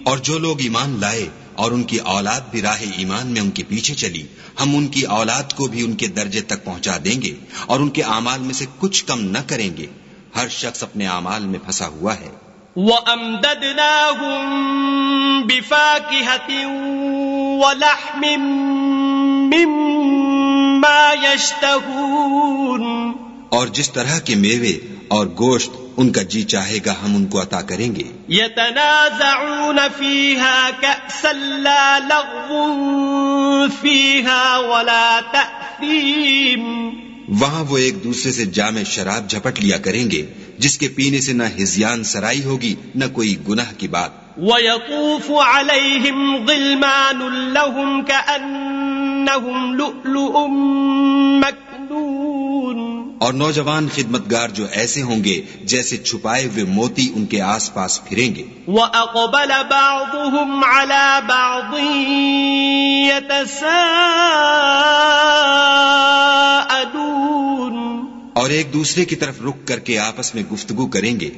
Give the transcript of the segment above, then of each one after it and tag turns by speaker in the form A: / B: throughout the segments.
A: اور جو لوگ ایمان لائے اور ان کی اولاد بھی راہ ایمان میں ان کے پیچھے چلی، ہم ان کی اولاد کو بھی ان کے درجے تک پہنچا دیں گے اور ان کے اعمال میں سے کچھ کم نہ کریں گے۔ ہر شخص اپنے اعمال میں پھنسا ہوا ہے۔
B: وَأَمْدَدْنَاهُمْ بِفَاكِهَةٍ وَلَحْمٍ مِّمَّا يَشْتَهُونَ،
A: اور جس طرح کے میوے اور گوشت ان کا جی چاہے گا ہم ان کو عطا کریں گے۔
B: يَتَنَازَعُونَ فِيهَا كَأْسًا لَا لَغْوٌ فِيهَا وَلَا تَأْثِيمٌ،
A: وہاں وہ ایک دوسرے سے جام شراب جھپٹ لیا کریں گے جس کے پینے سے نہ ہذیان سرائی ہوگی نہ کوئی گناہ کی بات۔
B: وَيَطُوفُ عَلَيْهِمْ غِلْمَانٌ لَهُمْ كَأَنَّهُمْ لُؤْلُؤٌ مَّكْنُونٌ،
A: اور نوجوان خدمتگار جو ایسے ہوں گے جیسے چھپائے ہوئے موتی ان کے آس پاس پھریں گے۔
B: وَأَقْبَلَ بَعْضُهُمْ عَلَى بَعْضٍ يَتَسَاءَلُونَ،
A: اور ایک دوسرے کی طرف رک کر کے آپس میں گفتگو کریں گے۔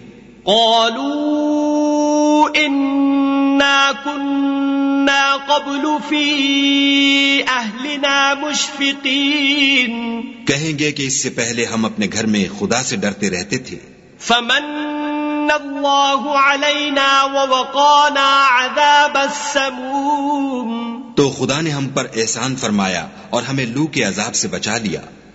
B: قَالُوا إِنَّا كُنَّا قَبْلُ فِي أَهْلِنَا مُشْفِقِينَ،
A: کہیں گے کہ اس سے پہلے ہم اپنے گھر میں خدا سے ڈرتے رہتے تھے۔
B: فَمَنَّ اللَّهُ عَلَيْنَا وَوَقَانَا عَذَابَ السَّمُومِ،
A: تو خدا نے ہم پر احسان فرمایا اور ہمیں لو کے عذاب سے بچا لیا۔